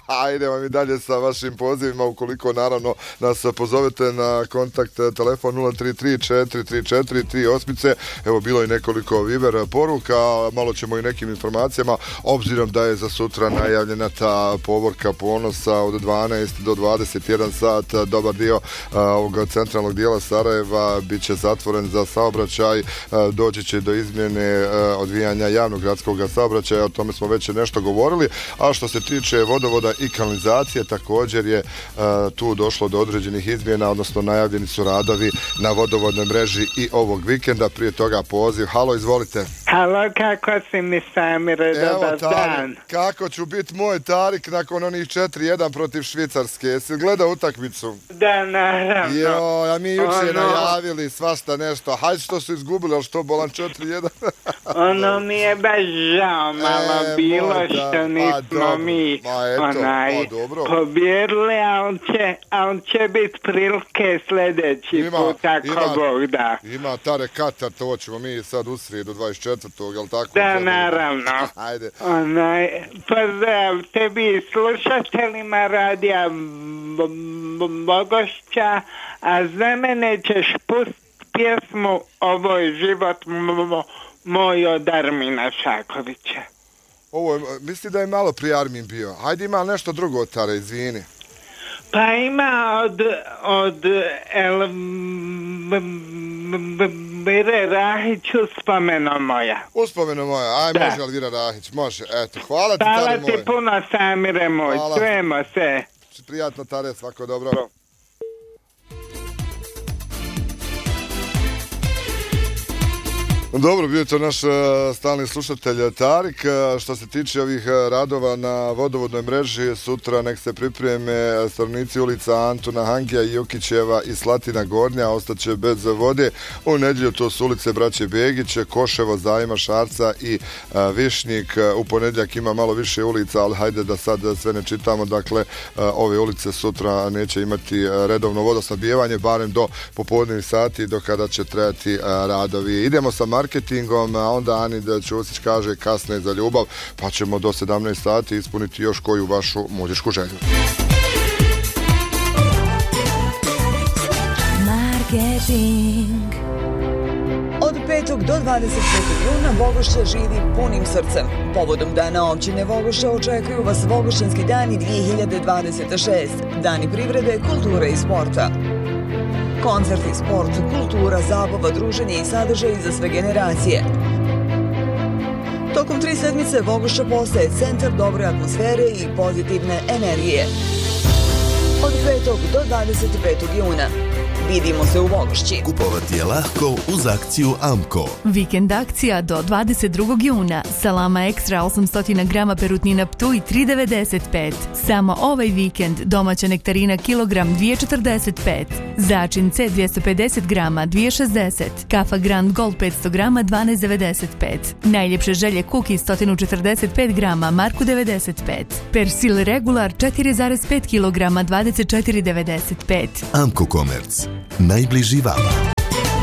Idemo mi dalje sa vašim pozivima, ukoliko naravno nas pozovete na kontakt telefon 033-434-3 Evo, bilo je nekoliko Viber poruka, malo ćemo i nekim informacijama, obzirom da je za sutra najavljena ta povorka ponosa od 12 do 21 sat. Dobar dio ovog centralnog dijela Sarajeva bit će zatvoren za saobraćaj, doći će do izmjene odvijanja javnog gradskog saobraćaja, o tome smo već nešto govorili, a što se tiče vodovoda i kanalizacije, također je tu došlo do određenih izmjena, odnosno najavljeni su radovi na vodovodnoj mreži i ovog vikenda. Prije toga poziv. Halo, izvolite. Halo, kako si mi, Samire, dobar dan. Kako ću biti moj Tarik nakon onih 4-1 protiv Švicarske? Jesi gledao utakmicu? Da, naravno. Jo, a mi jučer najavili svašta nešto. Hajde što su izgubili, ali što bolan 4-1? Ono mi je baš žao malo bilo što nismo mi pobjedili, ali će biti prilike sljedeći put, ako Bog da. Ima Tare Katar, to ćemo mi sad u srijedu 24. jel tako? Da, naravno. Ajde. Pozdrav tebi i slušateljima radija Bogošća, a za mene ćeš pustiti pjesmu Ovo je život moj od Armina Šakovića. Ovo, misli da je malo prije Armin bio. Hajde, ima nešto drugo od Tare, izvini. Pa ima od Elvire Rahić Uspomeno moja. Uspomeno moja, aj da. Može Elvira Rahić, može. Eto, hvala ti, Tare moj. Hvala ti puno, Samire moj, čujemo se. Prijatno, Tare, svako dobro. Dobro, bio je to naš stalni slušatelj Tarik. Što se tiče ovih radova na vodovodnoj mreži, sutra nek se pripreme stanovnici ulica Antuna Hangija, Jukićeva i Slatina Gornja, ostaće bez vode. U nedjelju to su ulice Braće Begić, Koševo, Zajma, Šarca i Višnjik. U ponedjeljak ima malo više ulica, ali hajde da sad sve ne čitamo. Dakle, ove ulice sutra neće imati redovno vodosnabdijevanje, barem do popodnevnih sati, do kada će trajati radovi. Idemo sa marketingom, a onda Ani Ćosić kaže kasne za ljubav, pa ćemo do 17 sati ispuniti još koju vašu muzičku želju. Marketing. Od 5. do 25. juna Vogošća živi punim srcem. Povodom Dana općine Vogošća očekuju vas Vogošćanski dani 2026, dani privrede, kulture i sporta. Koncerti, sport, kultura, zabava, druženje i sadržaj za sve generacije. Tokom 3 sedmice Vogošća postaje centar dobre atmosfere i pozitivne energije. Od 5. do 25. juna. Vidimo se u Vogošći. Kupovati je lahko uz akciju Amko. Vikend akcija do 22. juna. Salama ekstra 800 grama perutnina Ptuj 3,95. Samo ovaj vikend domaća nektarina kilogram 2,45. Začin C 250 grama 2,60. Kafa Grand Gold 500 grama 12,95. Najljepše želje kuki 145 grama Marku 95. Persil regular 4,5 kilograma 24,95. Amko Komerc. Najbliži vama.